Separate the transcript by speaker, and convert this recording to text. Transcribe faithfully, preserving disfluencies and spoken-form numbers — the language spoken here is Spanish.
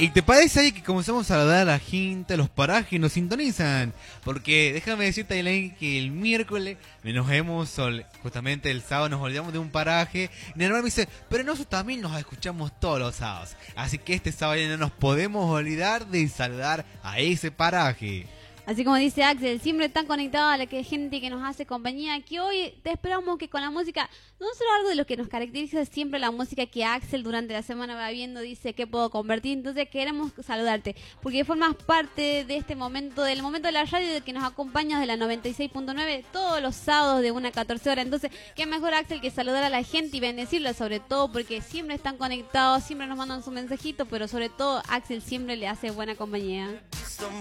Speaker 1: ¿Y te parece ahí que comenzamos a saludar a la gente, a los parajes nos sintonizan? Porque déjame decirte, Elaine, que el miércoles nos vemos, justamente el sábado nos olvidamos de un paraje. Y mi hermano me dice, pero nosotros también nos escuchamos todos los sábados. Así que este sábado no nos podemos olvidar de saludar a ese paraje.
Speaker 2: Así como dice Axel, siempre están conectados a la que gente que nos hace compañía, que hoy te esperamos que con la música, no solo algo de lo que nos caracteriza es siempre la música que Axel durante la semana va viendo, dice que puedo convertir, entonces queremos saludarte, porque formas parte de este momento, del momento de la radio, de que nos acompañas de la noventa y seis punto nueve todos los sábados de una a catorce horas, entonces qué mejor Axel que saludar a la gente y bendecirla sobre todo, porque siempre están conectados, siempre nos mandan su mensajito, pero sobre todo Axel siempre le hace buena compañía.